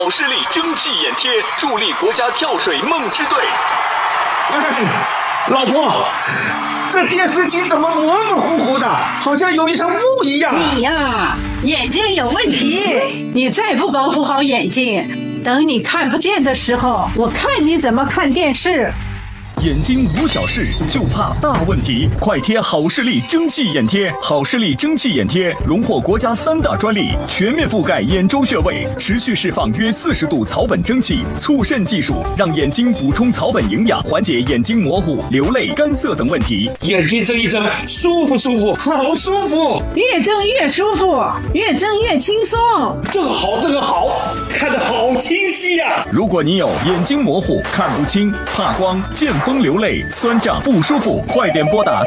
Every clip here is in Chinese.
好视力蒸汽眼贴，助力国家跳水梦之队。 老婆，这电视机怎么模模糊糊的，好像有一层雾一样。 你呀，眼睛有问题，你再不保护好眼睛，等你看不见的时候，我看你怎么看电视。 眼睛无小事，就怕大问题。快贴好视力蒸汽眼贴！好视力蒸汽眼贴荣获国家3大专利，全面覆盖眼周穴位，持续释放约40度草本蒸汽，促渗技术让眼睛补充草本营养，缓解眼睛模糊、流泪、干涩等问题。 眼睛睁一睁，舒不舒服？好舒服！ 越睁越舒服，越睁越轻松。 这个好，看得好清晰呀！ 如果你有眼睛模糊、看不清、怕光、见风流泪、酸胀不舒服，快点拨打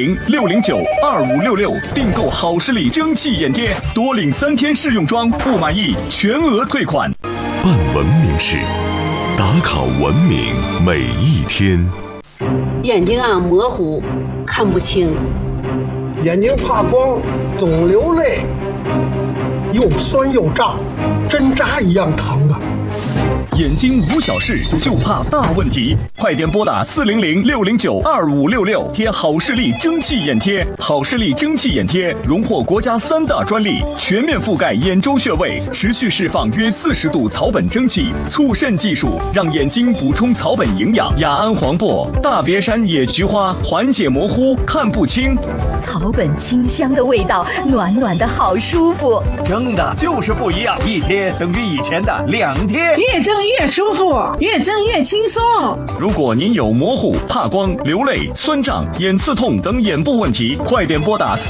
400-609-2566订购好视力蒸汽眼贴，多领3天试用装，不满意全额退款。 办文明事，打卡文明每一天。 眼睛模糊，看不清， 眼睛怕光，总流泪，又酸又胀，针扎一样疼啊！ 眼睛无小事，就怕大问题。快点拨打400-609-2566贴好视力蒸汽眼贴。好视力蒸汽眼贴荣获国家3大专利，全面覆盖眼周穴位，持续释放约40度草本蒸汽，促渗技术让眼睛补充草本营养。雅安黄柏、大别山野菊花缓解模糊、看不清。 草本清香的味道，暖暖的好舒服。 蒸的就是不一样，一贴等于以前的2贴。 越蒸越舒服，越蒸越轻松。 如果您有模糊、怕光、流泪、酸胀、眼刺痛等眼部问题，快点拨打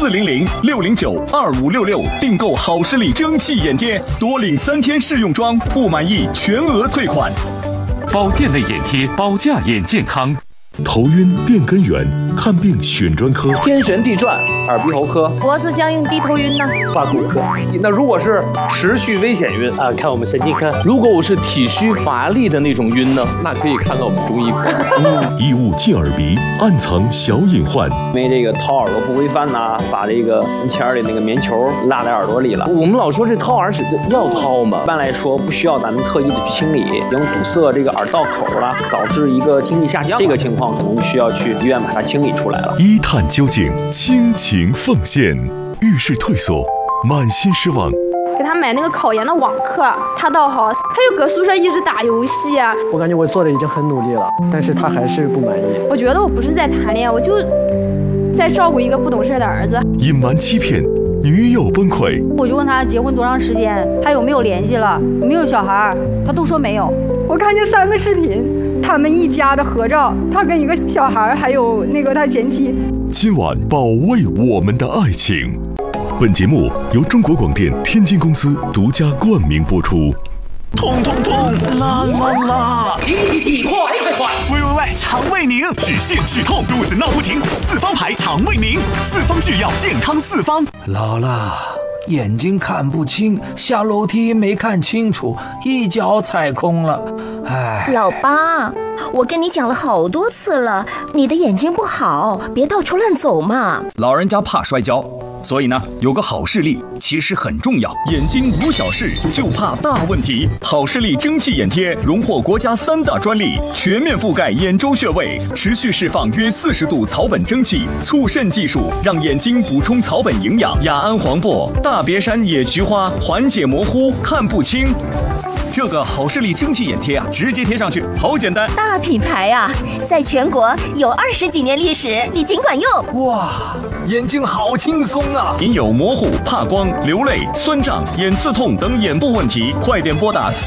400-609-2566订购好视力蒸汽眼贴，多领3天试用装，不满意全额退款。 保健类眼贴，保驾眼健康。 头晕变根源，看病选专科。 天旋地转，耳鼻喉科。 脖子僵硬低头晕呢， 挂骨科。那如果是持续危险晕啊，看我们神经科。如果我是体虚乏力的那种晕呢，那可以看到我们中医科。 异物进耳鼻，暗藏小隐患。 因为这个掏耳朵不规范呐，把这个门前的那个棉球拉在耳朵里了。 我们老说这掏耳屎要掏嘛， 一般来说不需要咱们特意的去清理，已经堵塞这个耳道口了，导致一个听力下降，这个情况可能需要去医院把它清理出来了。 一探究竟，倾情奉献，遇事退缩，满心失望。 给他买那个考研的网课，他倒好，他又搁宿舍一直打游戏啊。 我感觉我做的已经很努力了，但是他还是不满意。 我觉得我不是在谈恋爱，我就在照顾一个不懂事的儿子。 隐瞒欺骗，女友崩溃。 我就问他结婚多长时间，还有没有联系了，有没有小孩，他都说没有。 我看见3个视频，他们一家的合照，他跟一个小孩，还有那个他前妻。 今晚保卫我们的爱情。本节目由中国广电天津公司独家冠名播出。 痛痛痛，啦啦啦！ 急，快！ 喂，肠胃宁，止泻止痛，肚子闹不停，4方牌肠胃宁，4方制药，健康4方。 老了，眼睛看不清，下楼梯没看清楚，一脚踩空了。哎， 老八，我跟你讲了好多次了，你的眼睛不好，别到处乱走嘛。 老人家怕摔跤，所以呢，有个好视力其实很重要。眼睛无小事，就怕大问题。好视力蒸汽眼贴荣获国家3大专利，全面覆盖眼周穴位，持续释放约40度草本蒸汽，促渗技术让眼睛补充草本营养。雅安黄柏、大别山野菊花缓解模糊、看不清。这个好视力蒸汽眼贴啊，直接贴上去，好简单。 大品牌啊，在全国有20几年历史，你尽管用。 哇，眼睛好轻松啊！ 您有模糊、怕光、流泪、酸胀、眼刺痛等眼部问题，快点拨打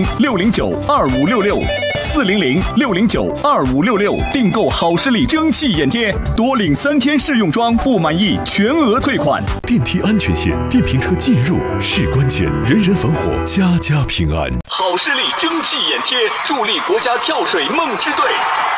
400-609-2566。400-609-2566订购好视力蒸汽眼贴，多领3天试用装，不满意全额退款。 电梯安全线，电瓶车进入是关键，人人防火，家家平安。 好视力蒸汽眼贴，助力国家跳水梦之队。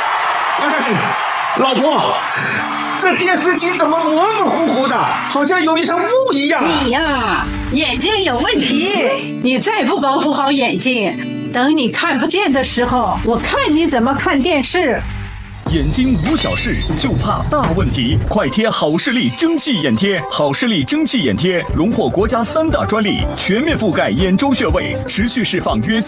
老婆，这电视机怎么模模糊糊的，好像有一层雾一样。 你呀，眼睛有问题，你再不保护好眼睛，等你看不见的时候，我看你怎么看电视。 眼睛无小事，就怕大问题。快贴好视力蒸汽眼贴！好视力蒸汽眼贴荣获国家3大专利，全面覆盖眼周穴位，持续释放约